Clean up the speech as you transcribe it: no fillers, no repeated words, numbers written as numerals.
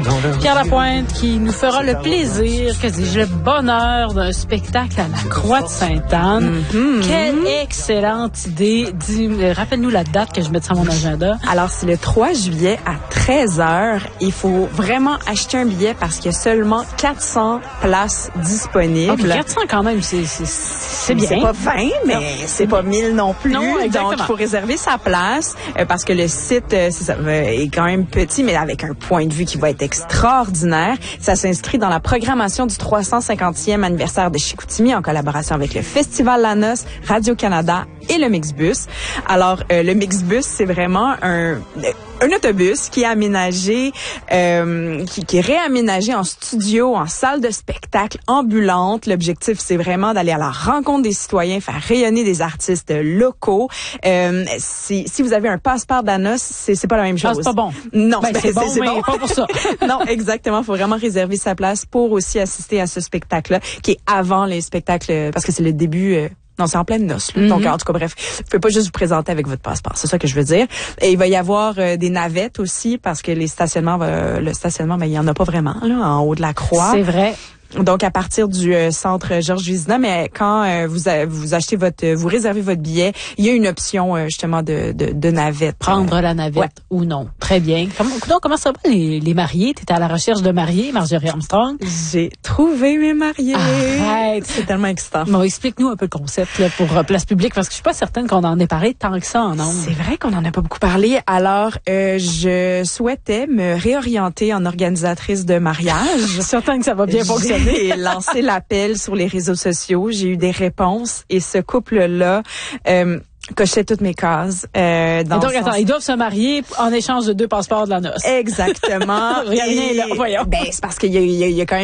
Pierre Lapointe qui nous fera le plaisir, que dis-je, le bonheur d'un spectacle à la Croix-de-Sainte-Anne. Quelle excellente idée. Rappelle-nous la date que je mette sur mon agenda. Alors, c'est le 3 juillet à 13h. Il faut vraiment acheter un billet parce qu'il y a seulement 400 places disponibles. Okay, 400 quand même, c'est bien. C'est pas 20, mais c'est pas 1000 non plus. Non, exactement. Donc, il faut réserver sa place parce que le site est quand même petit, mais avec un point de vue qui va être extraordinaire. Ça s'inscrit dans la programmation du 350e anniversaire de Chicoutimi en collaboration avec le Festival La Noce, Radio-Canada et le Mixbus. Alors, le Mixbus, c'est vraiment un autobus qui est aménagé, qui est réaménagé en studio, en salle de spectacle ambulante. L'objectif, c'est vraiment d'aller à la rencontre des citoyens, faire rayonner des artistes locaux. Si vous avez un passeport d'Anos, c'est pas la même chose. Ah, c'est pas bon. Non, c'est bon, mais pas pour ça. Non, exactement. Faut vraiment réserver sa place pour aussi assister à ce spectacle-là, qui est avant les spectacles, parce que c'est le début. Non, c'est en pleine noce. Donc, en tout cas, bref, vous pouvez pas juste vous présenter avec votre passeport. C'est ça que je veux dire. Et il va y avoir des navettes aussi, parce que le stationnement, il y en a pas vraiment, là, en haut de la croix. C'est vrai. Donc, à partir du centre Georges Vézina, mais quand vous achetez vous réservez votre billet, il y a une option, justement, de navette. Prendre la navette ou non. Très bien. Comment ça va, les mariés? T'étais à la recherche de mariés, Marjorie Armstrong? J'ai trouvé mes mariés. Arrête. C'est tellement excitant. Bon, explique-nous un peu le concept, là, pour Place Publique, parce que je suis pas certaine qu'on en ait parlé tant que ça en ondes. C'est vrai qu'on en a pas beaucoup parlé. Alors, je souhaitais me réorienter en organisatrice de mariage. Je suis certaine que ça va bien fonctionner. J'ai lancé l'appel sur les réseaux sociaux. J'ai eu des réponses et ce couple-là cochait toutes mes cases. Donc, attends, ils doivent se marier en échange de 2 passeports de la noce. Exactement. Rien là, voyons. C'est parce qu'il y a quand même